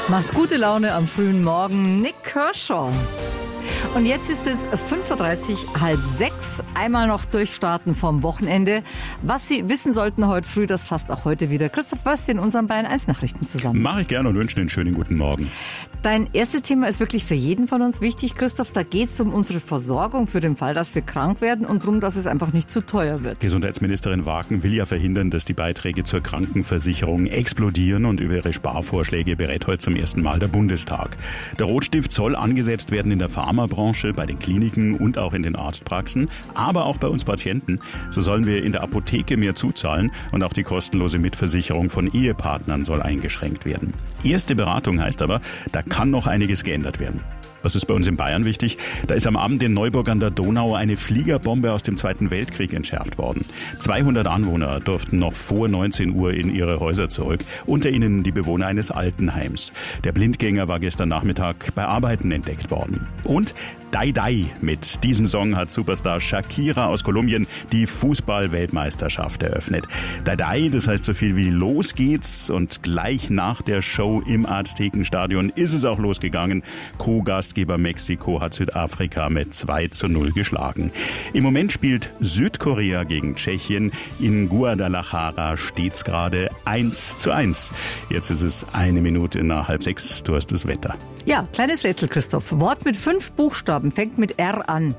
Macht gute Laune am frühen Morgen, Nik Kershaw. Und jetzt ist es 5.30 Uhr, 5:30. Einmal noch durchstarten vom Wochenende. Was Sie wissen sollten heute früh, das fasst auch heute wieder Christoph Wörst in unseren Bayern 1 Nachrichten zusammen. Mache ich gerne und wünsche einen schönen guten Morgen. Dein erstes Thema ist wirklich für jeden von uns wichtig, Christoph. Da geht es um unsere Versorgung für den Fall, dass wir krank werden und darum, dass es einfach nicht zu teuer wird. Gesundheitsministerin Wagen will ja verhindern, dass die Beiträge zur Krankenversicherung explodieren, und über ihre Sparvorschläge berät heute zum ersten Mal der Bundestag. Der Rotstift soll angesetzt werden in der Pharmabranche, bei den Kliniken und auch in den Arztpraxen, aber auch bei uns Patienten. So sollen wir in der Apotheke mehr zuzahlen, und auch die kostenlose Mitversicherung von Ehepartnern soll eingeschränkt werden. Erste Beratung heißt aber, da kann noch einiges geändert werden. Was ist bei uns in Bayern wichtig? Da ist am Abend in Neuburg an der Donau eine Fliegerbombe aus dem Zweiten Weltkrieg entschärft worden. 200 Anwohner durften noch vor 19 Uhr in ihre Häuser zurück. Unter ihnen die Bewohner eines Altenheims. Der Blindgänger war gestern Nachmittag bei Arbeiten entdeckt worden. Und Dai Dai. Mit diesem Song hat Superstar Shakira aus Kolumbien die Fußball-Weltmeisterschaft eröffnet. Dai Dai, das heißt so viel wie los geht's, und gleich nach der Show im Aztekenstadion ist es auch losgegangen. Co-Gastgeber Mexiko hat Südafrika mit 2:0 geschlagen. Im Moment spielt Südkorea gegen Tschechien. In Guadalajara steht's gerade 1:1. Jetzt ist es 1 Minute nach 5:30. Du hast das Wetter. Ja, kleines Rätsel, Christoph. Wort mit 5 Buchstaben, fängt mit R an.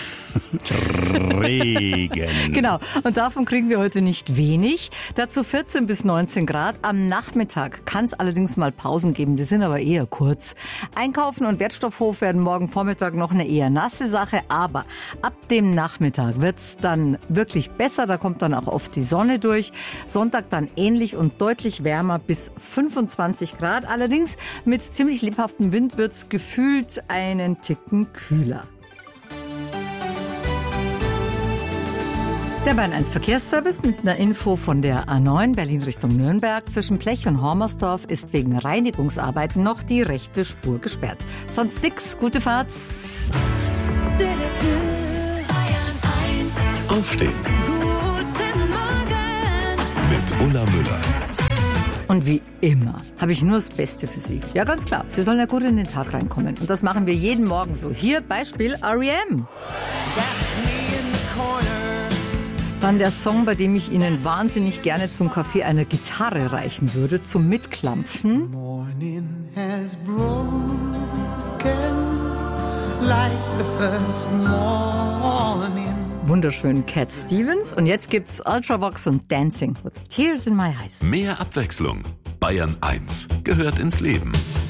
Regen. Genau, und davon kriegen wir heute nicht wenig. Dazu 14 bis 19 Grad. Am Nachmittag kann es allerdings mal Pausen geben, die sind aber eher kurz. Einkaufen und Wertstoffhof werden morgen Vormittag noch eine eher nasse Sache, aber ab dem Nachmittag wird es dann wirklich besser, da kommt dann auch oft die Sonne durch. Sonntag dann ähnlich und deutlich wärmer bis 25 Grad. Allerdings mit ziemlich lebhaftem Wind wird es gefühlt einen Ticken kühler. Der Bayern 1 Verkehrsservice mit einer Info von der A9 Berlin Richtung Nürnberg. Zwischen Blech und Hormersdorf ist wegen Reinigungsarbeiten noch die rechte Spur gesperrt. Sonst nix, gute Fahrt. Aufstehen. Guten Morgen. Mit Ulla Müller. Und wie immer habe ich nur das Beste für Sie. Ja, ganz klar, Sie sollen ja gut in den Tag reinkommen. Und das machen wir jeden Morgen so. Hier Beispiel R.E.M. Dann der Song, bei dem ich Ihnen wahnsinnig gerne zum Kaffee eine Gitarre reichen würde, zum Mitklampfen. Morning has broken like the first morning. Wunderschön, Cat Stevens. Und jetzt gibt's Ultravox und Dancing with Tears in My Eyes. Mehr Abwechslung. Bayern 1 gehört ins Leben.